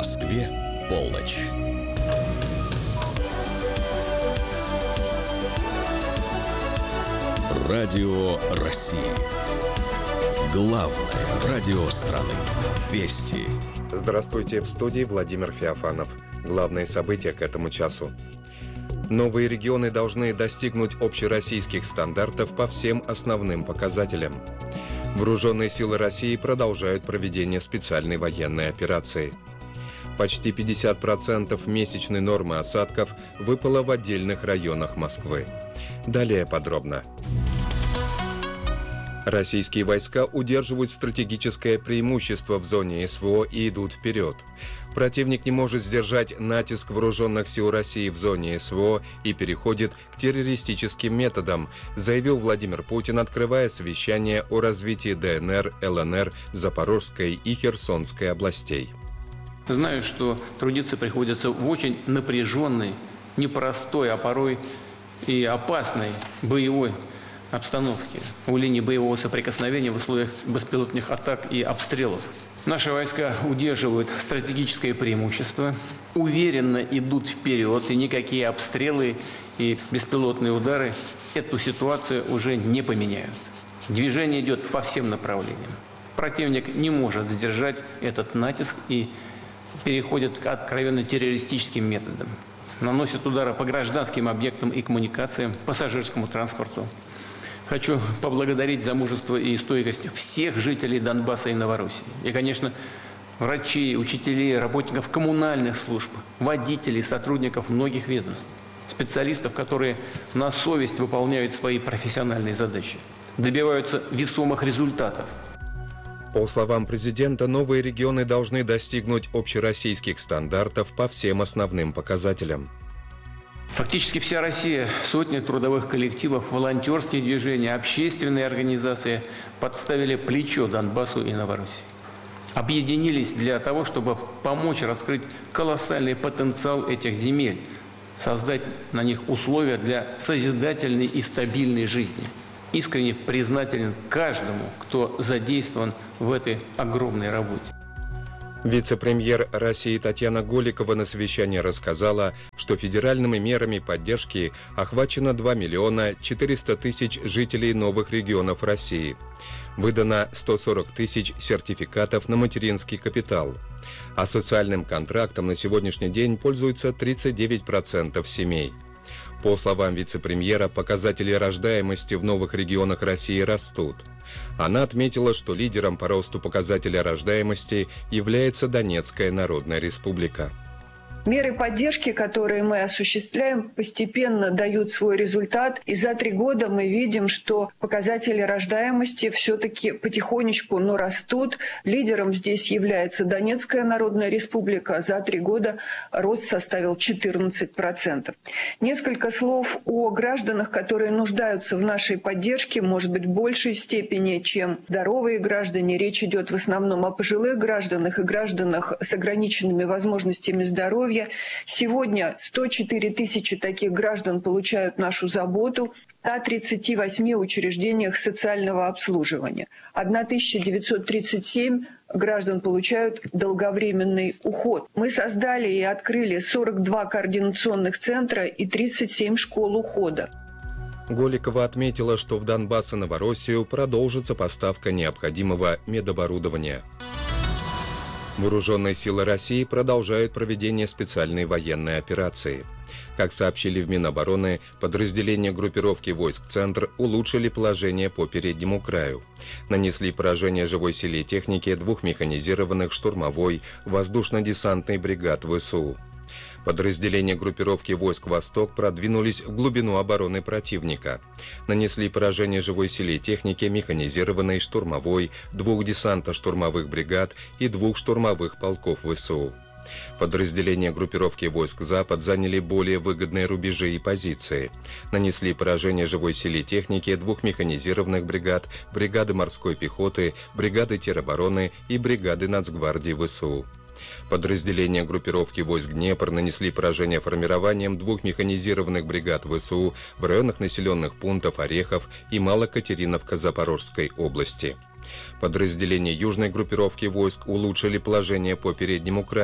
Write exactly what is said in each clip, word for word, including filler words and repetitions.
Москве полночь. Радио России. Главное радио страны. Вести. Здравствуйте, в студии Владимир Феофанов. Главные события к этому часу. Новые регионы должны достигнуть общероссийских стандартов по всем основным показателям. Вооруженные силы России продолжают проведение специальной военной операции. Почти пятьдесят процентов месячной нормы осадков выпало в отдельных районах Москвы. Далее подробно. Российские войска удерживают стратегическое преимущество в зоне СВО и идут вперед. Противник не может сдержать натиск вооруженных сил России в зоне СВО и переходит к террористическим методам, заявил Владимир Путин, открывая совещание о развитии ДНР, ЛНР, Запорожской и Херсонской областей. Знаю, что трудиться приходится в очень напряженной, непростой, а порой и опасной боевой обстановки, у линии боевого соприкосновения в условиях беспилотных атак и обстрелов. Наши войска удерживают стратегическое преимущество, уверенно идут вперед, и никакие обстрелы и беспилотные удары эту ситуацию уже не поменяют. Движение идет по всем направлениям. Противник не может сдержать этот натиск и переходит к откровенно террористическим методам. Наносит удары по гражданским объектам и коммуникациям, пассажирскому транспорту. Хочу поблагодарить за мужество и стойкость всех жителей Донбасса и Новороссии. И, конечно, врачей, учителей, работников коммунальных служб, водителей, сотрудников многих ведомств, специалистов, которые на совесть выполняют свои профессиональные задачи, добиваются весомых результатов. По словам президента, новые регионы должны достигнуть общероссийских стандартов по всем основным показателям. Фактически вся Россия, сотни трудовых коллективов, волонтерские движения, общественные организации подставили плечо Донбассу и Новороссии. Объединились для того, чтобы помочь раскрыть колоссальный потенциал этих земель, создать на них условия для созидательной и стабильной жизни. Искренне признателен каждому, кто задействован в этой огромной работе. Вице-премьер России Татьяна Голикова на совещании рассказала, что федеральными мерами поддержки охвачено два миллиона четыреста тысяч жителей новых регионов России. Выдано сто сорок тысяч сертификатов на материнский капитал. А социальным контрактом на сегодняшний день пользуются тридцать девять процентов семей. По словам вице-премьера, показатели рождаемости в новых регионах России растут. Она отметила, что лидером по росту показателя рождаемости является Донецкая Народная Республика. Меры поддержки, которые мы осуществляем, постепенно дают свой результат. И за три года мы видим, что показатели рождаемости все-таки потихонечку, но растут. Лидером здесь является Донецкая Народная Республика. За три года рост составил четырнадцать процентов. Несколько слов о гражданах, которые нуждаются в нашей поддержке, может быть, в большей степени, чем здоровые граждане. Речь идет в основном о пожилых гражданах и гражданах с ограниченными возможностями здоровья. Сегодня сто четыре тысячи таких граждан получают нашу заботу в ста тридцати восьми учреждениях социального обслуживания. тысяча девятьсот тридцать семь граждан получают долговременный уход. Мы создали и открыли сорок два координационных центра и тридцать семь школ ухода. Голикова отметила, что в Донбасс и Новороссию продолжится поставка необходимого медоборудования. Вооруженные силы России продолжают проведение специальной военной операции. Как сообщили в Минобороны, подразделения группировки войск «Центр» улучшили положение по переднему краю. Нанесли поражение живой силе и технике двух механизированных штурмовой воздушно-десантной бригад ВСУ. Подразделения группировки войск «Восток» продвинулись в глубину обороны противника. Нанесли поражение живой силе и технике механизированной штурмовой, двух десантно-штурмовых бригад и двух штурмовых полков ВСУ. Подразделения группировки войск «Запад» заняли более выгодные рубежи и позиции. Нанесли поражение живой силе и технике двух механизированных бригад, бригады морской пехоты, бригады теробороны и бригады Нацгвардии ВСУ. Подразделения группировки войск «Днепр» нанесли поражение формированием двух механизированных бригад ВСУ в районах населенных пунктов Орехов и Малокатериновка Запорожской области. Подразделения южной группировки войск улучшили положение по переднему краю.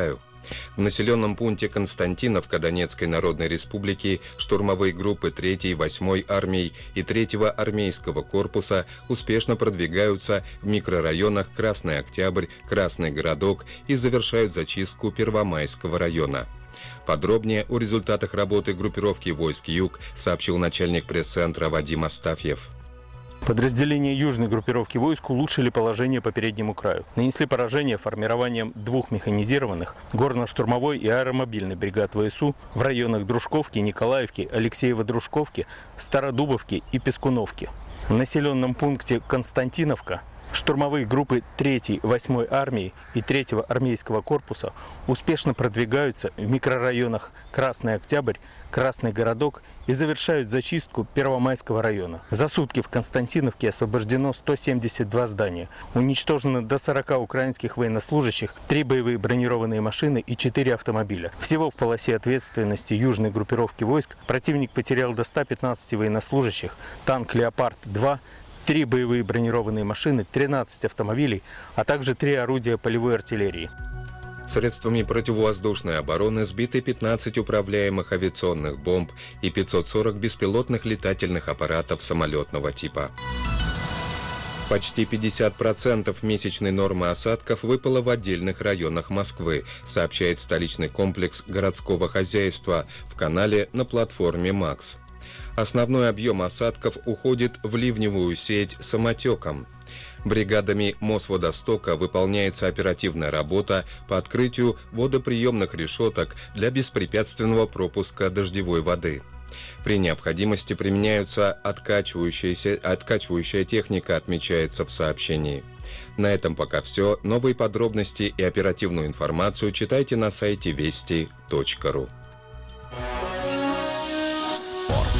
В населенном пункте Константиновка Донецкой Народной Республики штурмовые группы третьей, восьмой армии и третьего армейского корпуса успешно продвигаются в микрорайонах Красный Октябрь, Красный Городок и завершают зачистку Первомайского района. Подробнее о результатах работы группировки войск «Юг» сообщил начальник пресс-центра Вадим Астафьев. Подразделения южной группировки войск улучшили положение по переднему краю. Нанесли поражение формированием двух механизированных горно-штурмовой и аэромобильной бригад ВСУ в районах Дружковки, Николаевки, Алексеево-Дружковки, Стародубовки и Пескуновки. В населенном пункте Константиновка штурмовые группы третьей, восьмой армии и третьего армейского корпуса успешно продвигаются в микрорайонах Красный Октябрь, Красный Городок и завершают зачистку Первомайского района. За сутки в Константиновке освобождено сто семьдесят два здания. Уничтожено до сорока украинских военнослужащих, три боевые бронированные машины и четыре автомобиля. Всего в полосе ответственности южной группировки войск противник потерял до ста пятнадцати военнослужащих, танк «Леопард-два», три боевые бронированные машины, тринадцать автомобилей, а также три орудия полевой артиллерии. Средствами противовоздушной обороны сбиты пятнадцать управляемых авиационных бомб и пятьсот сорок беспилотных летательных аппаратов самолетного типа. Почти пятьдесят процентов месячной нормы осадков выпало в отдельных районах Москвы, сообщает столичный комплекс городского хозяйства в канале на платформе «Макс». Основной объем осадков уходит в ливневую сеть самотеком. Бригадами Мосводостока выполняется оперативная работа по открытию водоприемных решеток для беспрепятственного пропуска дождевой воды. При необходимости применяются откачивающаяся, откачивающая техника, отмечается в сообщении. На этом пока все. Новые подробности и оперативную информацию читайте на сайте вести точка ру. Спорт.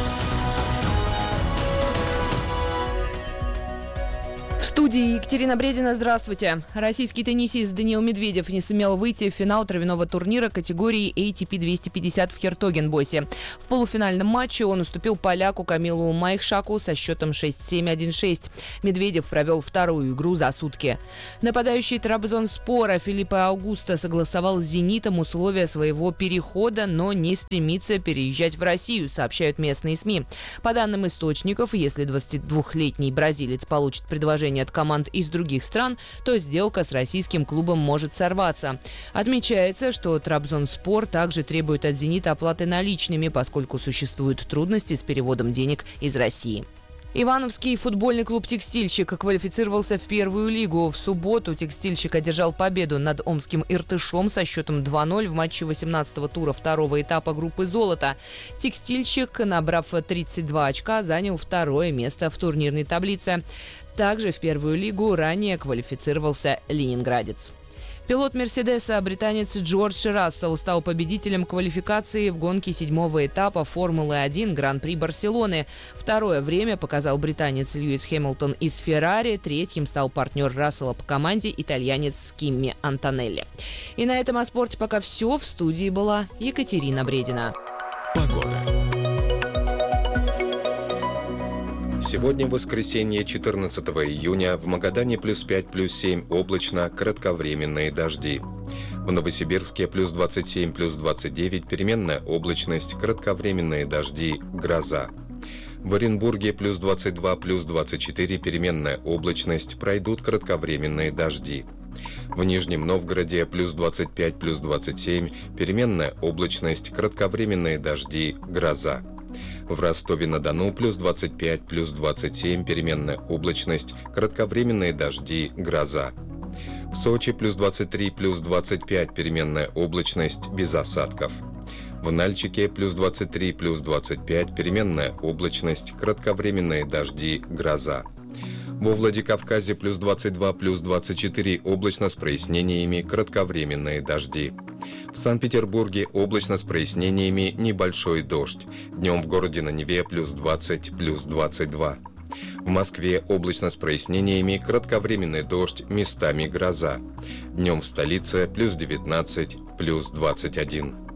В студии Екатерина Бредина. Здравствуйте. Российский теннисист Даниил Медведев не сумел выйти в финал травяного турнира категории эй ти пи двести пятьдесят в Хертогенбосе. В полуфинальном матче он уступил поляку Камилу Майхшаку со счетом шесть семь один шесть. Медведев провел вторую игру за сутки. Нападающий Трабзонспора Филиппе Аугусто согласовал с «Зенитом» условия своего перехода, но не стремится переезжать в Россию, сообщают местные СМИ. По данным источников, если двадцатидвухлетний бразилец получит предложение от команд из других стран, то сделка с российским клубом может сорваться. Отмечается, что Трабзонспор также требует от «Зенита» оплаты наличными, поскольку существуют трудности с переводом денег из России. Ивановский футбольный клуб «Текстильщик» квалифицировался в первую лигу. В субботу «Текстильщик» одержал победу над омским «Иртышом» со счетом два ноль в матче восемнадцатого тура второго этапа группы «Золото». «Текстильщик», набрав тридцать два очка, занял второе место в турнирной таблице. Также в первую лигу ранее квалифицировался ленинградец. Пилот «Мерседеса», британец Джордж Рассел, стал победителем квалификации в гонке седьмого этапа Формулы-один Гран-при Барселоны. Второе время показал британец Льюис Хэмилтон из «Феррари», третьим стал партнер Рассела по команде итальянец Кимми Антонелли. И на этом о спорте пока все. В студии была Екатерина Бредина. Погода. Сегодня воскресенье, четырнадцатого июня, в Магадане плюс пять, плюс семь, облачно, кратковременные дожди. В Новосибирске плюс двадцать семь, плюс двадцать девять, переменная облачность, кратковременные дожди, гроза. В Оренбурге плюс двадцать два, плюс двадцать четыре, переменная облачность, пройдут кратковременные дожди. В Нижнем Новгороде плюс двадцать пять, плюс двадцать семь, переменная облачность, кратковременные дожди, гроза. В Ростове-на-Дону плюс двадцать пять, плюс двадцать семь, переменная облачность, кратковременные дожди, гроза. В Сочи плюс двадцать три, плюс двадцать пять, переменная облачность, без осадков. В Нальчике плюс двадцать три, плюс двадцать пять, переменная облачность, кратковременные дожди, гроза. Во Владикавказе плюс двадцать два, плюс двадцать четыре, облачно с прояснениями, кратковременные дожди. В Санкт-Петербурге облачно с прояснениями, небольшой дождь. Днем в городе на Неве плюс двадцать, плюс двадцать два. В Москве облачно с прояснениями, кратковременный дождь, местами гроза. Днем в столице плюс девятнадцать, плюс двадцать один.